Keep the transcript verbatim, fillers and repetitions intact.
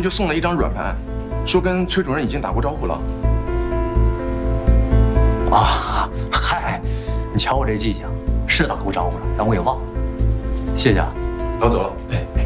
们就送了一张软盘，说跟崔主任已经打过招呼了。 啊，嗨，你瞧我这记性，是打过招呼了，但我给忘了。谢谢啊， 老走了。 哎哎。